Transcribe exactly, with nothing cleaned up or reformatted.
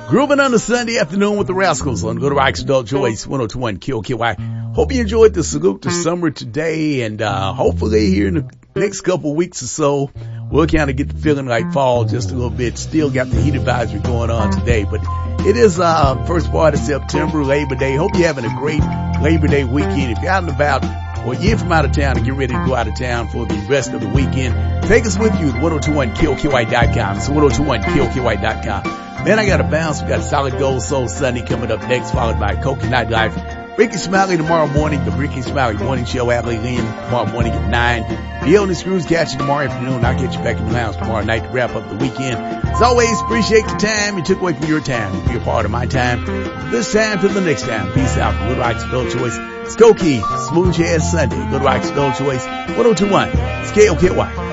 Grooving on a Sunday afternoon with the Rascals on Good Rocks Adult Choice one oh two point one K O K Y. Hope you enjoyed the Salute to Summer today, and uh hopefully here in the next couple weeks or so, we'll kind of get the feeling like fall just a little bit. Still got the heat advisory going on today, but it is uh first part of September, Labor Day. Hope you're having a great Labor Day weekend. If you're out and about, or you're from out of town and get ready to go out of town for the rest of the weekend, take us with you at ten twenty-one K O K Y dot com. It's ten twenty-one K O K Y dot com. Then I got a bounce. We got Solid Gold Soul Sunday coming up next, followed by Coconut Life. Ricky Smiley tomorrow morning, the Ricky Smiley Morning Show. Adley Lynn tomorrow morning at nine. Bill and the Screws catch you tomorrow afternoon. I'll get you back in the lounge tomorrow night to wrap up the weekend. As always, appreciate the time you took away from your time to be a part of my time. This time till the next time. Peace out from Good Rocks Adult Choice. Skokie, Smooth Jazz Sunday. Good Rocks Adult Choice. ten twenty-one. It's K O K Y.